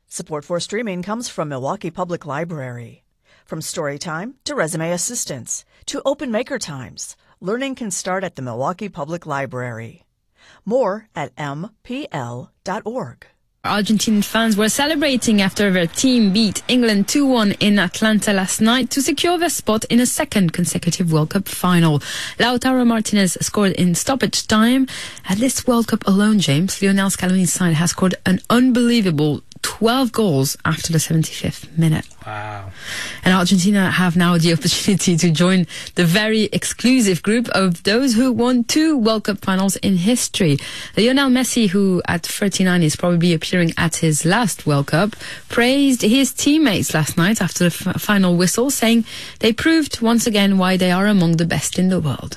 Support for streaming comes from Milwaukee Public Library. From Storytime to Resume Assistance to Open Maker Times, learning can start at the Milwaukee Public Library. More at mpl.org. Argentine fans were celebrating after their team beat England 2-1 in Atlanta last night to secure their spot in a second consecutive World Cup final. Lautaro Martinez scored in stoppage time. At this World Cup alone, James, Lionel Scaloni's side has scored an unbelievable 12 goals after the 75th minute. Wow. And Argentina have now the opportunity to join the very exclusive group of those who won 2 World Cup finals in history. Lionel Messi, who at 39 is probably appearing at his last World Cup, praised his teammates last night after the final whistle, saying they proved once again why they are among the best in the world.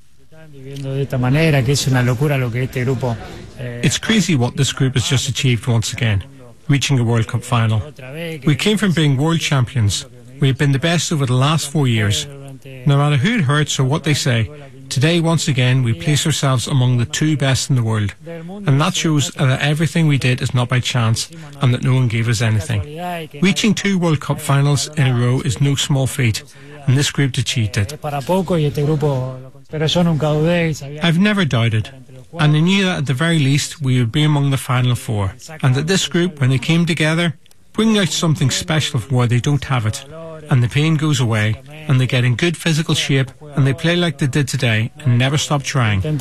It's crazy what this group has just achieved once again, reaching a World Cup final. We came from being world champions. We've been the best over the last 4 years. No matter who it hurts or what they say, today once again we place ourselves among the 2 best in the world. And that shows that everything we did is not by chance and that no one gave us anything. Reaching 2 World Cup finals in a row is no small feat, and this group achieved it. I've never doubted. And I knew that at the very least we would be among the final 4, and that this group, when they came together, bring out something special from where they don't have it, and the pain goes away, and they get in good physical shape, and they play like they did today, and never stop trying. And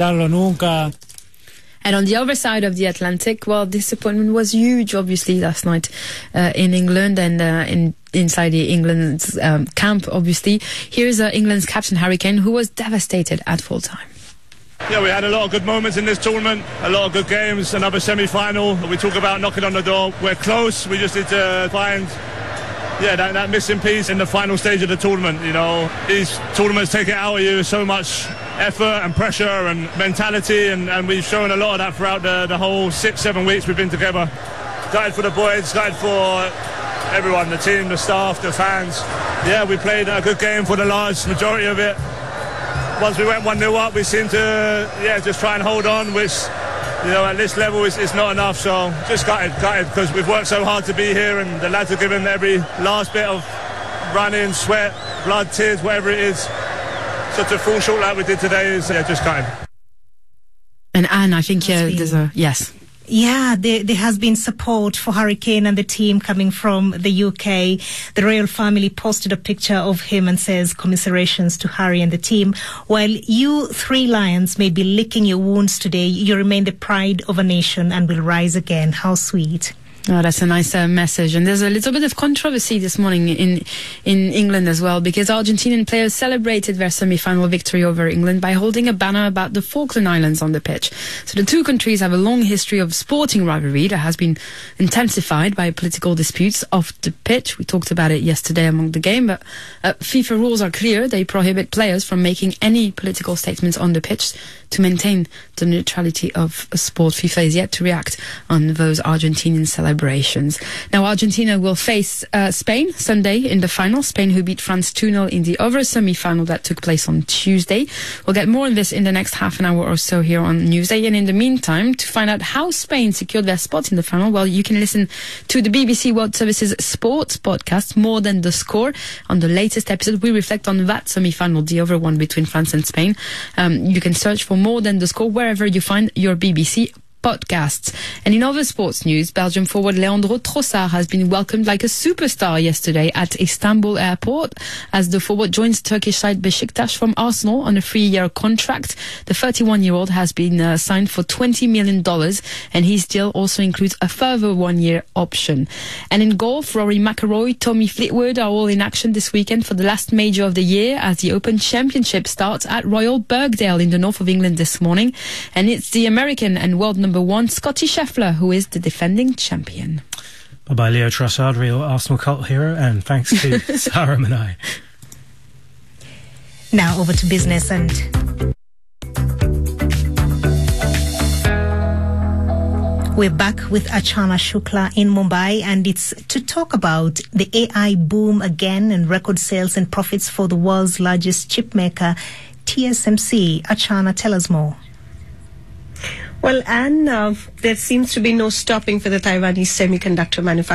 on the other side of the Atlantic, well, disappointment was huge, obviously, last night in England and inside the England's camp, obviously. Here's England's captain, Harry Kane, who was devastated at full time. Yeah, we had a lot of good moments in this tournament, a lot of good games, another semi-final. We talk about knocking on the door. We're close. We just need to find that missing piece in the final stage of the tournament. You know, these tournaments take it out of you, so much effort and pressure and mentality, and we've shown a lot of that throughout the whole 6-7 weeks we've been together. Excited for the boys, excited for everyone, the team, the staff, the fans. Yeah, we played a good game for the large majority of it. Once we went 1-0 up, we seemed to just try and hold on, which, you know, at this level is not enough. So just gutted because we've worked so hard to be here, and the lads have given every last bit of running, sweat, blood, tears, whatever it is. So to fall short like we did today is just gutted. And Anne, I think there's a yes. Yeah, there has been support for Harry Kane and the team coming from the UK. The royal family posted a picture of him and says commiserations to Harry and the team. While you 3 Lions may be licking your wounds today, you remain the pride of a nation and will rise again. How sweet. Oh, that's a nice message. And there's a little bit of controversy this morning in England as well, because Argentinian players celebrated their semi-final victory over England by holding a banner about the Falkland Islands on the pitch. So the 2 countries have a long history of sporting rivalry that has been intensified by political disputes off the pitch. We talked about it yesterday among the game, but FIFA rules are clear. They prohibit players from making any political statements on the pitch to maintain the neutrality of sport. FIFA is yet to react on those Argentinian celebrations. Now, Argentina will face Spain Sunday in the final. Spain, who beat France 2-0 in the other semi-final that took place on Tuesday. We'll get more on this in the next half an hour or so here on Newsday. And in the meantime, to find out how Spain secured their spot in the final, well, you can listen to the BBC World Service's sports podcast, More Than the Score. On the latest episode, we reflect on that semi-final, the other one between France and Spain. You can search for More Than the Score wherever you find your BBC podcasts. And in other sports news, Belgium forward Leandro Trossard has been welcomed like a superstar yesterday at Istanbul airport as the forward joins Turkish side Besiktas from Arsenal on a 3-year contract. The 31-year-old has been signed for $20 million, and his deal also includes a further 1-year option. And in golf, Rory McIlroy, Tommy Fleetwood are all in action this weekend for the last major of the year as the Open Championship starts at Royal Birkdale in the north of England this morning. And it's the American and world number 1 Scottie Scheffler who is the defending champion. Bye-bye, Leo Trossard, real Arsenal cult hero, and thanks to Sarah Manai. Now over to business and... We're back with Achana Shukla in Mumbai, and it's to talk about the AI boom again and record sales and profits for the world's largest chip maker, TSMC. Achana, tell us more. Well, Anne, there seems to be no stopping for the Taiwanese semiconductor manufacturer.